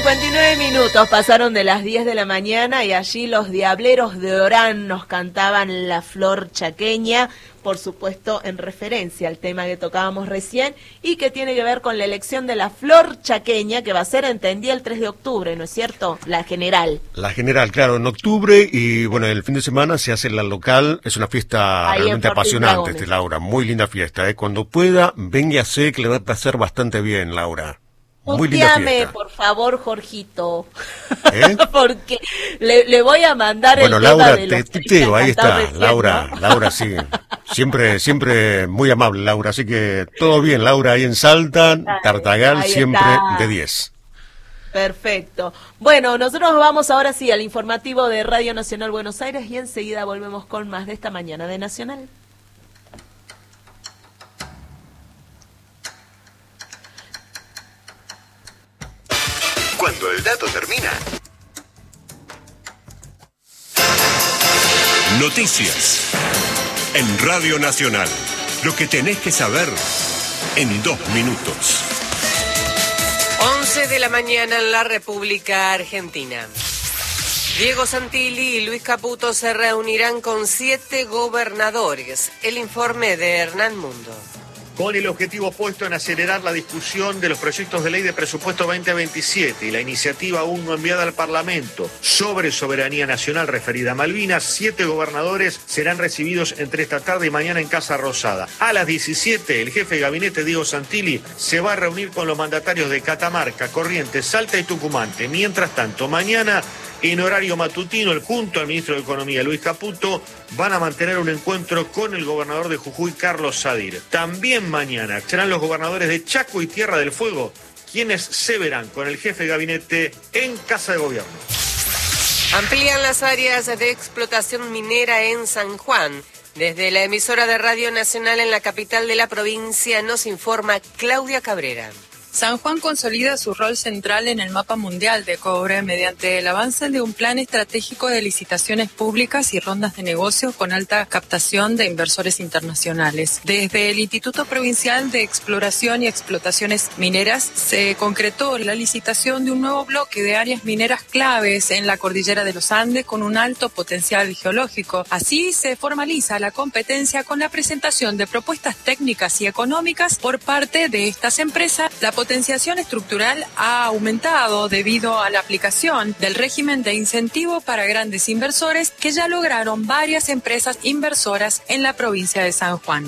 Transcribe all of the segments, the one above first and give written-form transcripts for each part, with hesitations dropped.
59 minutos pasaron de las 10 de la mañana y allí los Diableros de Orán nos cantaban La Flor Chaqueña, por supuesto en referencia al tema que tocábamos recién y que tiene que ver con la elección de la Flor Chaqueña, que va a ser, entendí, el 3 de octubre, ¿no es cierto? La general. La general, claro, en octubre y bueno, el fin de semana se hace en la local, es una fiesta ahí realmente apasionante, Laura, muy linda fiesta, Cuando pueda, véngase que le va a pasar bastante bien, Laura. Muy linda fiesta. Por favor, Jorgito, porque le voy a mandar el Laura, tema de los te titeo, ahí está, recién, Laura, ¿no? Laura, sí, siempre muy amable, Laura, así que todo bien, Laura, ahí en Salta, Tartagal, siempre está. De 10. Perfecto. Bueno, nosotros vamos ahora sí al informativo de Radio Nacional Buenos Aires y enseguida volvemos con más de esta mañana de Nacional. Cuando el dato termina. Noticias. En Radio Nacional. Lo que tenés que saber en 2 minutos. 11 de la mañana en la República Argentina. Diego Santilli y Luis Caputo se reunirán con 7 gobernadores. El informe de Hernán Mundo. Con el objetivo puesto en acelerar la discusión de los proyectos de ley de presupuesto 2027 y la iniciativa aún no enviada al Parlamento sobre soberanía nacional referida a Malvinas, 7 gobernadores serán recibidos entre esta tarde y mañana en Casa Rosada. A las 17, el jefe de gabinete Diego Santilli se va a reunir con los mandatarios de Catamarca, Corrientes, Salta y Tucumán. Mientras tanto, mañana, en horario matutino, junto al ministro de Economía, Luis Caputo, van a mantener un encuentro con el gobernador de Jujuy, Carlos Sadir. También mañana serán los gobernadores de Chaco y Tierra del Fuego quienes se verán con el jefe de gabinete en Casa de Gobierno. Amplían las áreas de explotación minera en San Juan. Desde la emisora de Radio Nacional en la capital de la provincia nos informa Claudia Cabrera. San Juan consolida su rol central en el mapa mundial de cobre mediante el avance de un plan estratégico de licitaciones públicas y rondas de negocios con alta captación de inversores internacionales. Desde el Instituto Provincial de Exploración y Explotaciones Mineras se concretó la licitación de un nuevo bloque de áreas mineras claves en la cordillera de los Andes con un alto potencial geológico. Así se formaliza la competencia con la presentación de propuestas técnicas y económicas por parte de estas empresas. La potenciación estructural ha aumentado debido a la aplicación del régimen de incentivo para grandes inversores que ya lograron varias empresas inversoras en la provincia de San Juan.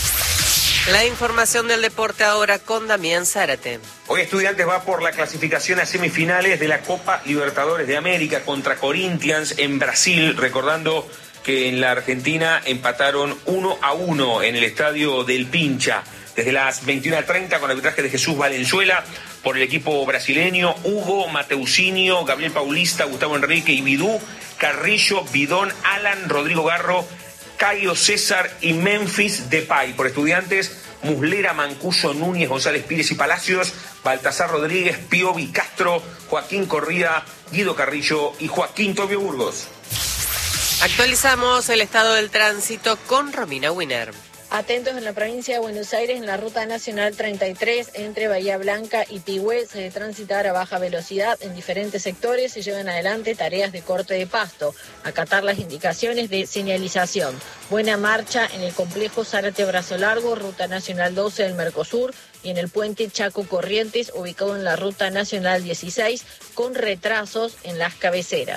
La información del deporte ahora con Damián Zárate. Hoy Estudiantes va por la clasificación a semifinales de la Copa Libertadores de América contra Corinthians en Brasil, recordando que en la Argentina empataron 1-1 en el estadio del Pincha. Desde las 21:30 con arbitraje de Jesús Valenzuela por el equipo brasileño, Hugo, Mateusinho, Gabriel Paulista, Gustavo Enrique y Bidú, Carrillo, Bidón, Alan, Rodrigo Garro, Caio César y Memphis Depay. Por Estudiantes, Muslera, Mancuso, Núñez, González Pires y Palacios, Baltasar Rodríguez, Piovi Castro, Joaquín Corrida, Guido Carrillo y Joaquín Tobio Burgos. Actualizamos el estado del tránsito con Romina Winer. Atentos en la provincia de Buenos Aires, en la ruta nacional 33, entre Bahía Blanca y Pigüé, se debe transitar a baja velocidad en diferentes sectores. Se llevan adelante tareas de corte de pasto, acatar las indicaciones de señalización. Buena marcha en el complejo Zárate Brazo Largo, ruta nacional 12 del Mercosur, y en el puente Chaco Corrientes, ubicado en la ruta nacional 16, con retrasos en las cabeceras.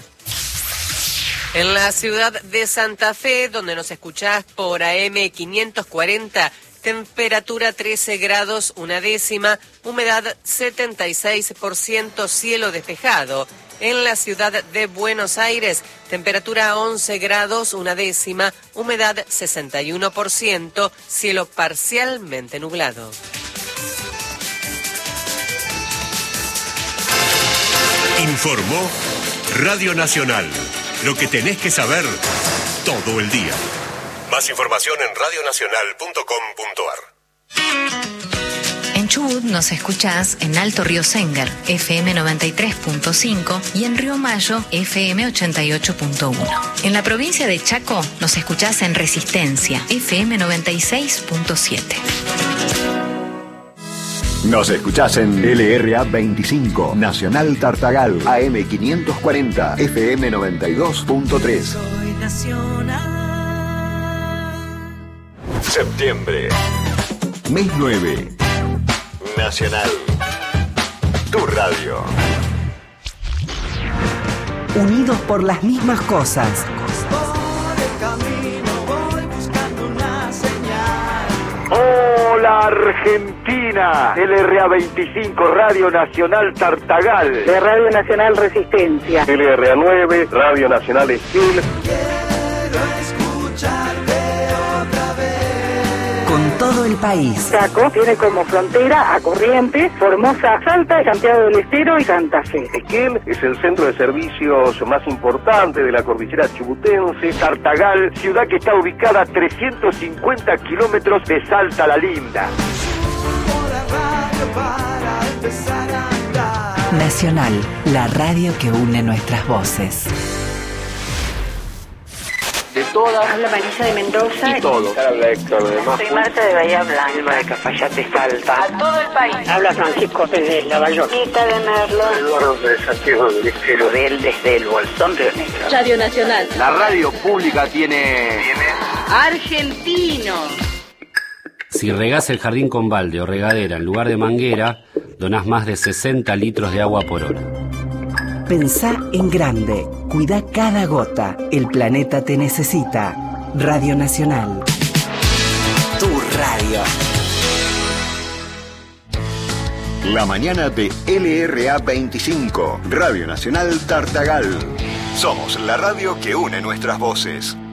En la ciudad de Santa Fe, donde nos escuchás por AM 540, temperatura 13 grados, 1/10, humedad 76%, cielo despejado. En la ciudad de Buenos Aires, temperatura 11 grados, 1/10, humedad 61%, cielo parcialmente nublado. Informó Radio Nacional. Lo que tenés que saber todo el día. Más información en radionacional.com.ar. En Chubut nos escuchás en Alto Río Sengar, FM 93.5 y en Río Mayo, FM 88.1. En la provincia de Chaco nos escuchás en Resistencia, FM 96.7. Nos escuchás en LRA 25, Nacional Tartagal, AM 540, FM 92.3. Soy nacional. Septiembre. Mes 9. Nacional. Tu radio. Unidos por las mismas cosas. Por el camino voy buscando una señal. Hola Argentina, LRA 25, Radio Nacional Tartagal, de Radio Nacional Resistencia, LRA 9, Radio Nacional Esquil. Quiero escucharte otra vez. Con todo el país. Chaco tiene como frontera a Corrientes, Formosa, Salta, Santiago del Estero y Santa Fe. Esquil es el centro de servicios más importante de la cordillera chubutense. Tartagal, ciudad que está ubicada a 350 kilómetros de Salta la Linda. Nacional, la radio que une nuestras voces. De todas. Habla Marisa de Mendoza. Y todos. Habla Héctor de Mapu. Soy Marta de Bahía Blanca. Vilma de Cafayate, Salta. A todo el país. Habla Francisco de Lavallón. Quita de Merlo. Eduardo de Santiago del Estero. Del desde el Bolsón Río Negro. Radio Nacional. La radio pública tiene... Argentino. Si regás el jardín con balde o regadera en lugar de manguera, donás más de 60 litros de agua por hora. Pensá en grande. Cuida cada gota. El planeta te necesita. Radio Nacional. Tu radio. La mañana de LRA 25, Radio Nacional Tartagal. Somos la radio que une nuestras voces.